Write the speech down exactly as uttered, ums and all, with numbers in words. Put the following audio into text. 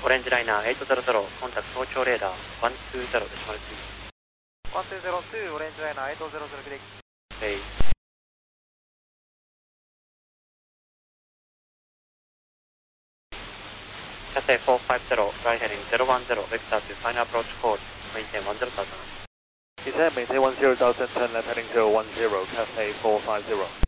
オレンジライナーはちゼロゼロ、コンタクト東京レーダーいちにゼロデシマルツー。 いちにゼロに、オレンジライナーはちゼロゼロ、ブレーキ。 はい。Cathay four five zero, right heading zero one zero, vector to final approach code, maintain one zero thousand. Descend maintain one zero thousand, turn left heading zero one zero, Cathay four five zero.